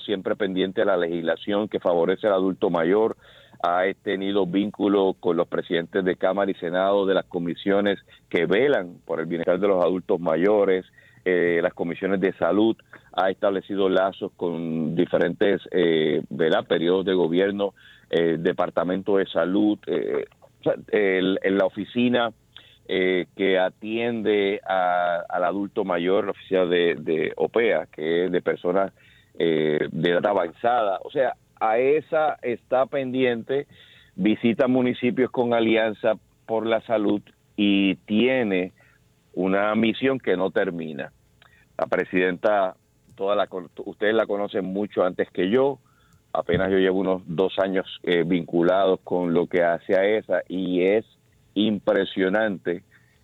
siempre pendiente de la legislación que favorece al adulto mayor, ha tenido vínculo con los presidentes de Cámara y Senado de las comisiones que velan por el bienestar de los adultos mayores, las comisiones de salud, ha establecido lazos con diferentes periodos de gobierno, departamento de salud, en la oficina que atiende al adulto mayor, la oficina de OPEA, que es de personas de edad avanzada. O sea, a esa está pendiente, visita municipios con Alianza por la Salud y tiene una misión que no termina. La presidenta, ustedes la conocen mucho antes que yo, apenas yo llevo unos 2 años vinculados con lo que hace AESA y es impresionante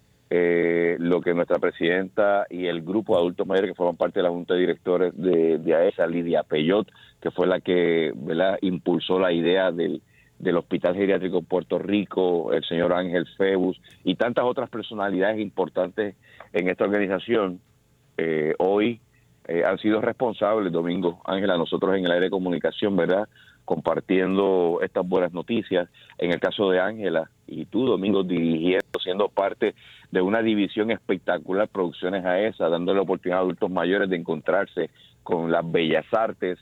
lo que nuestra presidenta y el grupo de adultos mayores que forman parte de la Junta de Directores de AESA, Lidia Peyot, que fue la que, ¿verdad?, impulsó la idea del Hospital Geriátrico en Puerto Rico, el señor Ángel Febus y tantas otras personalidades importantes en esta organización, hoy han sido responsables, Domingo, Ángela, nosotros en el área de comunicación, ¿verdad?, compartiendo estas buenas noticias. En el caso de Ángela y tú, Domingo, dirigiendo, siendo parte de una división espectacular, Producciones AESA, dándole oportunidad a adultos mayores de encontrarse con las bellas artes,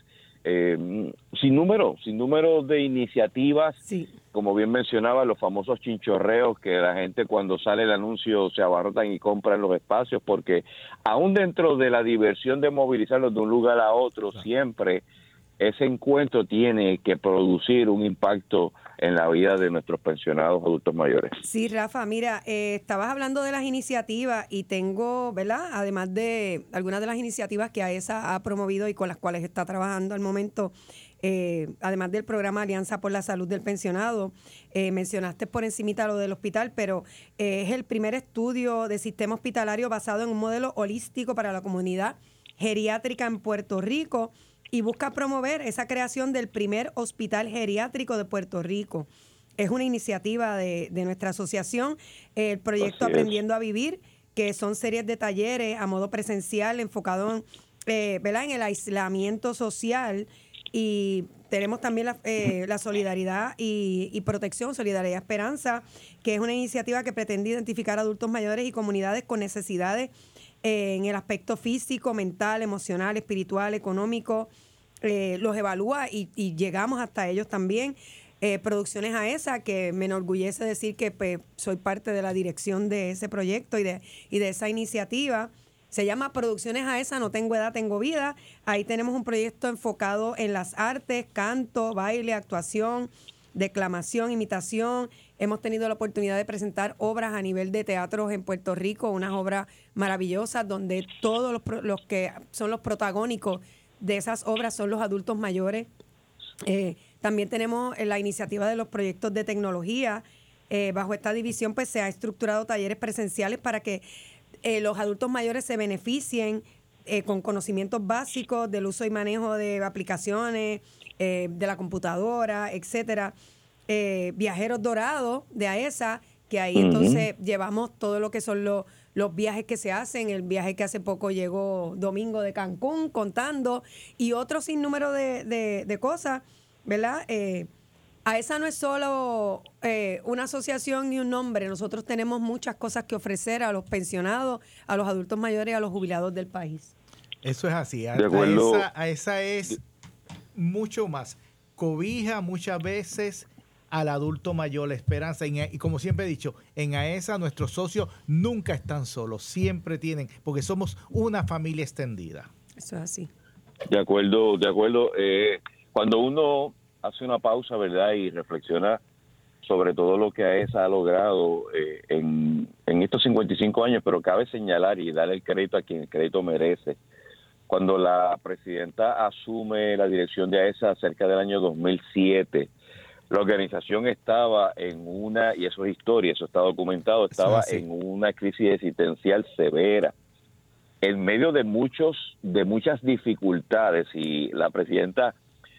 sin número de iniciativas, sí. Como bien mencionaba, los famosos chinchorreos, que la gente cuando sale el anuncio se abarrotan y compran los espacios, porque aún dentro de la diversión de movilizarlos de un lugar a otro, siempre ese encuentro tiene que producir un impacto en la vida de nuestros pensionados adultos mayores. Sí, Rafa, mira, estabas hablando de las iniciativas y tengo, ¿verdad?, además de algunas de las iniciativas que AESA ha promovido y con las cuales está trabajando al momento, además del programa Alianza por la Salud del Pensionado, mencionaste por encimita lo del hospital, pero es el primer estudio de sistema hospitalario basado en un modelo holístico para la comunidad geriátrica en Puerto Rico, y busca promover esa creación del primer hospital geriátrico de Puerto Rico. Es una iniciativa de nuestra asociación, el proyecto Aprendiendo a Vivir, que son series de talleres a modo presencial enfocado ¿verdad?, en el aislamiento social, y tenemos también la solidaridad y protección, Solidaridad Esperanza, que es una iniciativa que pretende identificar adultos mayores y comunidades con necesidades en el aspecto físico, mental, emocional, espiritual, económico, los evalúa y llegamos hasta ellos también. Producciones AESA, que me enorgullece decir que pues, soy parte de la dirección de ese proyecto y de esa iniciativa. Se llama Producciones AESA, No Tengo Edad, Tengo Vida. Ahí tenemos un proyecto enfocado en las artes, canto, baile, actuación, declamación, imitación. Hemos tenido la oportunidad de presentar obras a nivel de teatros en Puerto Rico, unas obras maravillosas donde todos los que son los protagónicos de esas obras son los adultos mayores. También tenemos la iniciativa de los proyectos de tecnología. Bajo esta división pues se ha estructurado talleres presenciales para que los adultos mayores se beneficien con conocimientos básicos del uso y manejo de aplicaciones, de la computadora, etcétera. Viajeros Dorados de AESA, que ahí entonces llevamos todo lo que son los viajes que se hacen, el viaje que hace poco llegó Domingo de Cancún contando, y otro sinnúmero de cosas, ¿verdad? AESA no es solo una asociación ni un nombre, nosotros tenemos muchas cosas que ofrecer a los pensionados, a los adultos mayores y a los jubilados del país. Eso es así, AESA es mucho más, cobija muchas veces al adulto mayor, la esperanza, y como siempre he dicho, en AESA nuestros socios nunca están solos, siempre tienen, porque somos una familia extendida. Eso es así. De acuerdo. Cuando uno hace una pausa, ¿verdad?, y reflexiona sobre todo lo que AESA ha logrado en estos 55 años, pero cabe señalar y darle el crédito a quien el crédito merece. Cuando la presidenta asume la dirección de AESA cerca del año 2007, la organización estaba en una, y eso es historia, eso está documentado, estaba en una crisis existencial severa, en medio de muchas dificultades, y la presidenta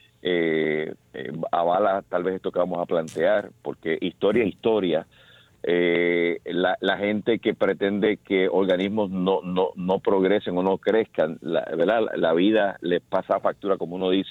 avala tal vez esto que vamos a plantear, porque historia es historia. La gente que pretende que organismos no progresen o no crezcan, ¿verdad?, la vida les pasa factura, como uno dice,